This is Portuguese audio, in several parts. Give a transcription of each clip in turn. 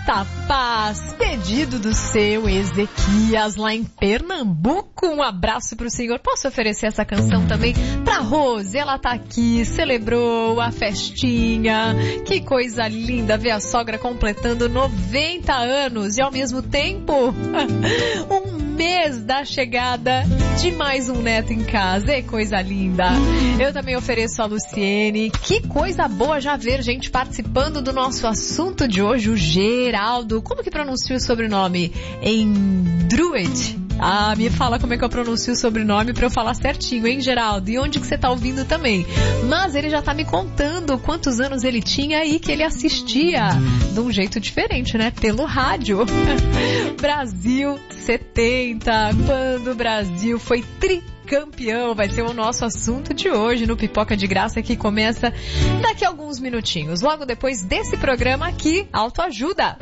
Muita paz, pedido do seu Ezequias lá em Pernambuco. Um abraço pro senhor. Posso oferecer essa canção também pra Rose? Ela tá aqui, celebrou a festinha. Que coisa linda ver a sogra completando 90 anos e ao mesmo tempo um mês da chegada de mais um neto em casa. É coisa linda. Eu também ofereço a Luciene. Que coisa boa já ver gente participando do nosso assunto de hoje, o Geraldo. Como que pronuncia o sobrenome? Endruid. Me fala como é que eu pronuncio o sobrenome pra eu falar certinho, hein, Geraldo? E onde que você tá ouvindo também? Mas ele já tá me contando quantos anos ele tinha e que ele assistia de um jeito diferente, né? Pelo rádio. Brasil 70, quando o Brasil foi tricampeão, vai ser o nosso assunto de hoje no Pipoca de Graça, que começa daqui a alguns minutinhos, logo depois desse programa aqui, Autoajuda.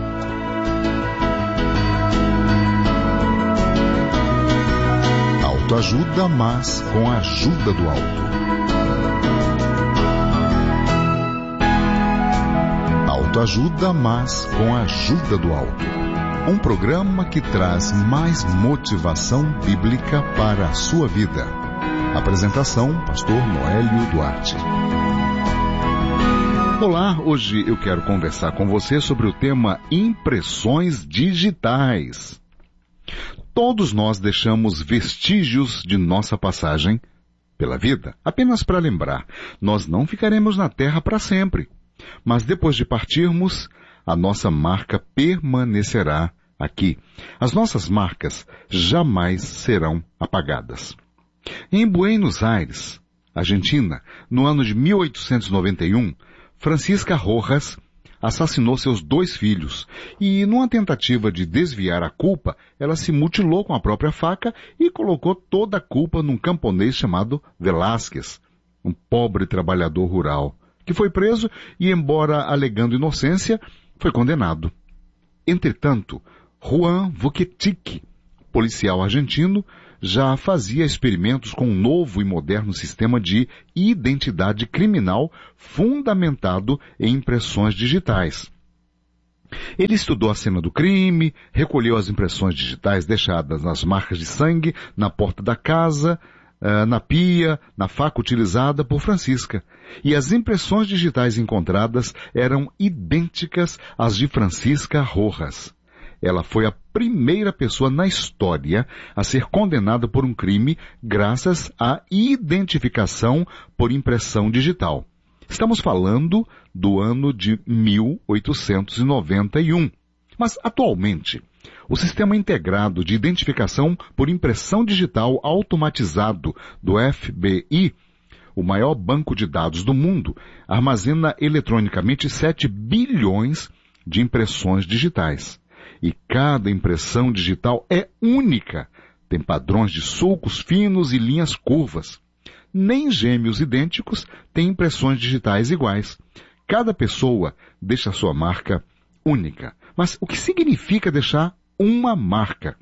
Autoajuda, mas com a ajuda do alto. Autoajuda, mas com a ajuda do alto. Um programa que traz mais motivação bíblica para a sua vida. Apresentação, Pastor Noélio Duarte. Olá, hoje eu quero conversar com você sobre o tema impressões digitais. Todos nós deixamos vestígios de nossa passagem pela vida, apenas para lembrar, nós não ficaremos na terra para sempre, mas depois de partirmos, a nossa marca permanecerá aqui. As nossas marcas jamais serão apagadas. Em Buenos Aires, Argentina, no ano de 1891, Francisca Rojas assassinou seus 2 filhos e, numa tentativa de desviar a culpa, ela se mutilou com a própria faca e colocou toda a culpa num camponês chamado Velázquez, um pobre trabalhador rural, que foi preso e, embora alegando inocência, foi condenado. Entretanto, Juan Vuquetic, policial argentino, já fazia experimentos com um novo e moderno sistema de identidade criminal fundamentado em impressões digitais. Ele estudou a cena do crime, recolheu as impressões digitais deixadas nas marcas de sangue, na porta da casa, na pia, na faca utilizada por Francisca. E as impressões digitais encontradas eram idênticas às de Francisca Rojas. Ela foi a primeira pessoa na história a ser condenada por um crime graças à identificação por impressão digital. Estamos falando do ano de 1891. Mas, atualmente, o Sistema Integrado de Identificação por Impressão Digital Automatizado do FBI, o maior banco de dados do mundo, armazena eletronicamente 7 bilhões de impressões digitais. E cada impressão digital é única. Tem padrões de sulcos finos e linhas curvas. Nem gêmeos idênticos têm impressões digitais iguais. Cada pessoa deixa a sua marca única. Mas o que significa deixar uma marca?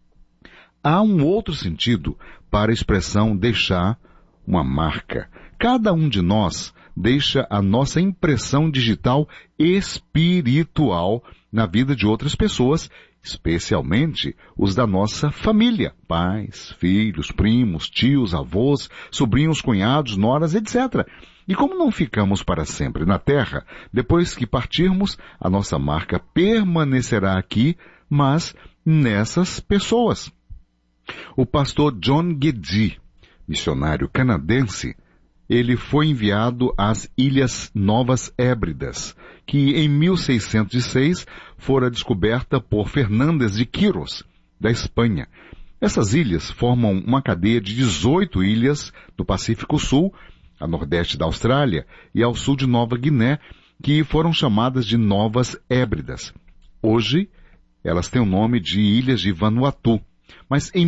Há um outro sentido para a expressão deixar uma marca. Cada um de nós deixa a nossa impressão digital espiritual na vida de outras pessoas, especialmente os da nossa família, pais, filhos, primos, tios, avós, sobrinhos, cunhados, noras, etc. E como não ficamos para sempre na terra, depois que partirmos, a nossa marca permanecerá aqui, mas nessas pessoas. O pastor John Guedji, missionário canadense, ele foi enviado às Ilhas Novas Hébridas, que em 1606 fora descoberta por Fernández de Quirós, da Espanha. Essas ilhas formam uma cadeia de 18 ilhas do Pacífico Sul, a nordeste da Austrália e ao sul de Nova Guiné, que foram chamadas de Novas Hébridas. Hoje, elas têm o nome de Ilhas de Vanuatu. Mas em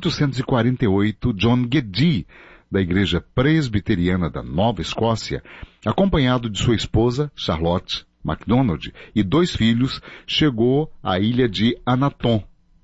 1848, John Guedji, da Igreja Presbiteriana da Nova Escócia, acompanhado de sua esposa, Charlotte MacDonald, e 2 filhos, chegou à ilha de Anatom,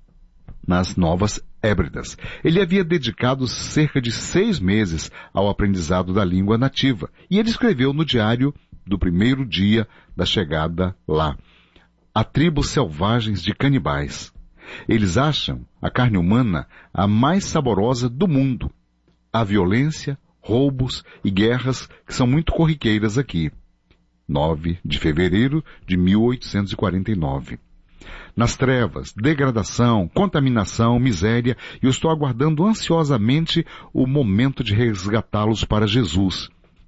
nas Novas Hébridas. Ele havia dedicado cerca de 6 meses ao aprendizado da língua nativa, e ele escreveu no diário do primeiro dia da chegada lá: Há tribos selvagens de canibais. Eles acham a carne humana a mais saborosa do mundo. Há violência, roubos e guerras que são muito corriqueiras aqui. 9 de fevereiro de 1849. Nas trevas, degradação, contaminação, miséria, e eu estou aguardando ansiosamente o momento de resgatá-los para Jesus.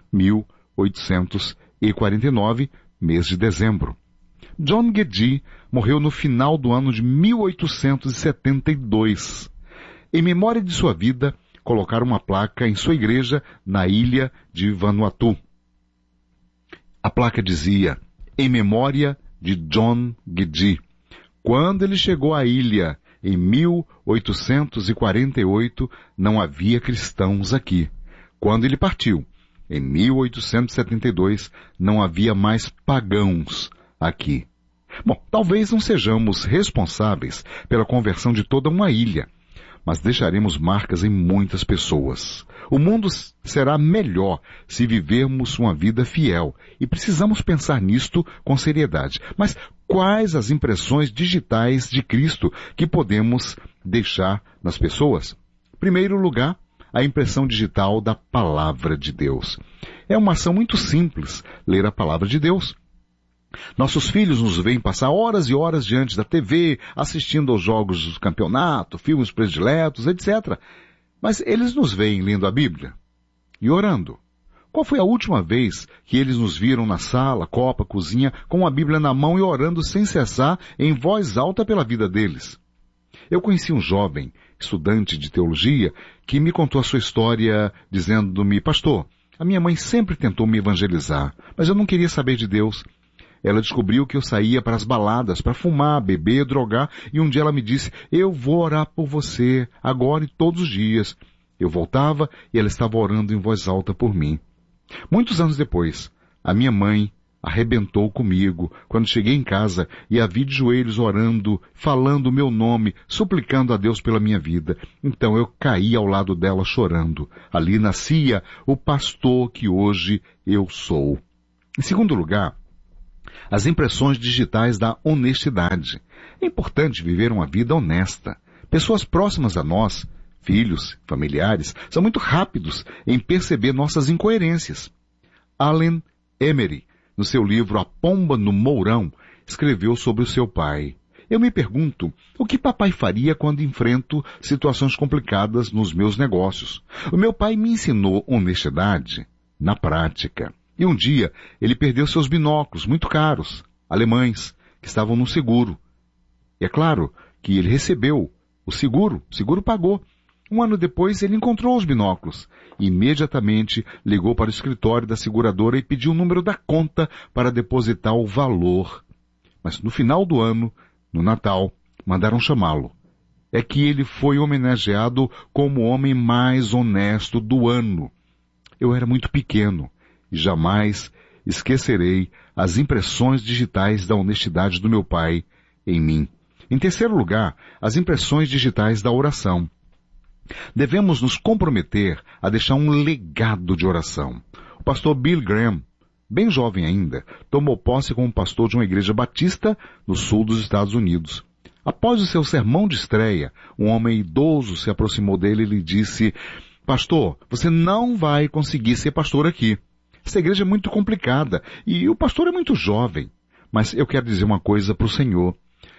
1849, mês de dezembro. John Geddy morreu no final do ano de 1872. Em memória de sua vida, colocaram uma placa em sua igreja na ilha de Vanuatu. A placa dizia, em memória de John Geddy. Quando ele chegou à ilha, em 1848, não havia cristãos aqui. Quando ele partiu, em 1872, não havia mais pagãos aqui. Bom, talvez não sejamos responsáveis pela conversão de toda uma ilha, mas deixaremos marcas em muitas pessoas. O mundo será melhor se vivermos uma vida fiel, e precisamos pensar nisto com seriedade. Mas quais as impressões digitais de Cristo que podemos deixar nas pessoas? Em primeiro lugar, a impressão digital da Palavra de Deus. É uma ação muito simples, ler a Palavra de Deus. Nossos filhos nos veem passar horas e horas diante da TV, assistindo aos jogos do campeonato, filmes prediletos, etc. Mas eles nos veem lendo a Bíblia e orando. Qual foi a última vez que eles nos viram na sala, copa, cozinha, com a Bíblia na mão e orando sem cessar, em voz alta pela vida deles? Eu conheci um jovem, estudante de teologia, que me contou a sua história dizendo-me, pastor, a minha mãe sempre tentou me evangelizar, mas eu não queria saber de Deus. Ela descobriu que eu saía para as baladas, para fumar, beber, drogar, e um dia ela me disse, eu vou orar por você, agora e todos os dias. Eu voltava e ela estava orando em voz alta por mim. Muitos anos depois, a minha mãe arrebentou comigo quando cheguei em casa e a vi de joelhos orando, falando o meu nome, suplicando a Deus pela minha vida. Então eu caí ao lado dela chorando. Ali nascia o pastor que hoje eu sou. Em segundo lugar, as impressões digitais da honestidade. É importante viver uma vida honesta. Pessoas próximas a nós, filhos, familiares, são muito rápidos em perceber nossas incoerências. Allen Emery, no seu livro A Pomba no Mourão, escreveu sobre o seu pai. Eu me pergunto, o que papai faria quando enfrento situações complicadas nos meus negócios? O meu pai me ensinou honestidade na prática. E um dia, ele perdeu seus binóculos, muito caros, alemães, que estavam no seguro. E é claro que ele recebeu o seguro pagou. Um ano depois, ele encontrou os binóculos. E imediatamente ligou para o escritório da seguradora e pediu o número da conta para depositar o valor. Mas no final do ano, no Natal, mandaram chamá-lo. É que ele foi homenageado como o homem mais honesto do ano. Eu era muito pequeno. E jamais esquecerei as impressões digitais da honestidade do meu pai em mim. Em terceiro lugar, as impressões digitais da oração. Devemos nos comprometer a deixar um legado de oração. O pastor Bill Graham, bem jovem ainda, tomou posse como pastor de uma igreja batista no sul dos Estados Unidos. Após o seu sermão de estreia, um homem idoso se aproximou dele e lhe disse, pastor, você não vai conseguir ser pastor aqui. Essa igreja é muito complicada e o pastor é muito jovem. Mas eu quero dizer uma coisa para o Senhor.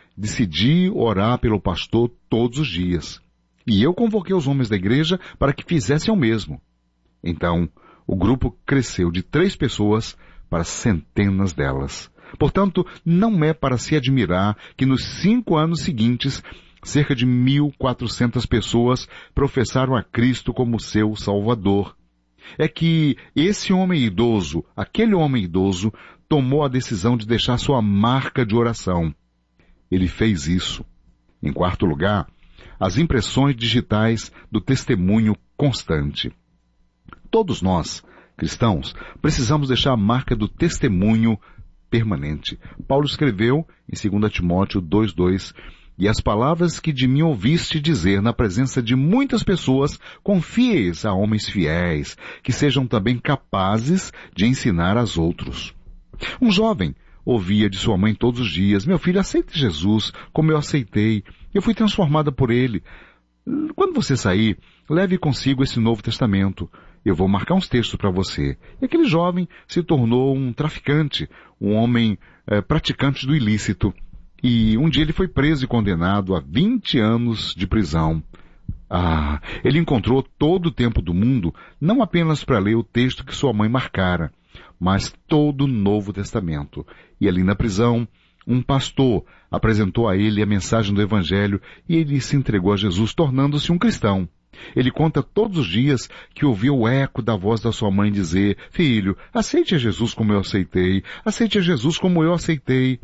Decidi orar pelo pastor todos os dias. E eu convoquei os homens da igreja para que fizessem o mesmo. Então, o grupo cresceu de 3 pessoas para centenas delas. Portanto, não é para se admirar que nos 5 anos seguintes, cerca de 1.400 pessoas professaram a Cristo como seu Salvador. É que esse homem idoso, aquele homem idoso, tomou a decisão de deixar sua marca de oração. Ele fez isso. Em quarto lugar, as impressões digitais do testemunho constante. Todos nós, cristãos, precisamos deixar a marca do testemunho permanente. Paulo escreveu em 2 Timóteo 2:2, e as palavras que de mim ouviste dizer na presença de muitas pessoas, confie-as a homens fiéis, que sejam também capazes de ensinar aos outros. Um jovem ouvia de sua mãe todos os dias: meu filho, aceite Jesus como eu aceitei. Eu fui transformada por ele. Quando você sair, leve consigo esse Novo Testamento. Eu vou marcar uns textos para você. E aquele jovem se tornou um traficante, um homem praticante do ilícito. E um dia ele foi preso e condenado a 20 anos de prisão. Ele encontrou todo o tempo do mundo, não apenas para ler o texto que sua mãe marcara, mas todo o Novo Testamento. E ali na prisão, um pastor apresentou a ele a mensagem do Evangelho e ele se entregou a Jesus, tornando-se um cristão. Ele conta todos os dias que ouviu o eco da voz da sua mãe dizer: filho, aceite a Jesus como eu aceitei, aceite a Jesus como eu aceitei.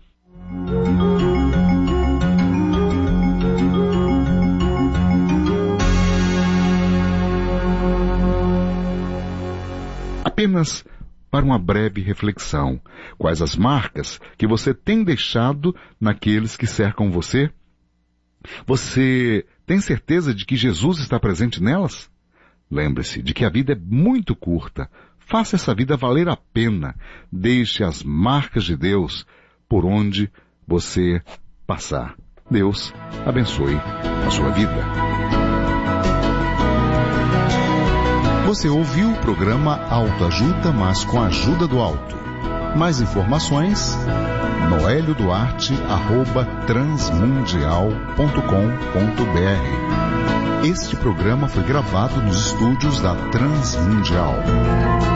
Apenas para uma breve reflexão: quais as marcas que você tem deixado naqueles que cercam você? Você tem certeza de que Jesus está presente nelas? Lembre-se de que a vida é muito curta. Faça essa vida valer a pena. Deixe as marcas de Deus por onde você passar. Deus abençoe a sua vida. Você ouviu o programa Autoajuda, mas com a ajuda do alto. Mais informações, noelioduarte@transmundial.com.br. Este programa foi gravado nos estúdios da Transmundial.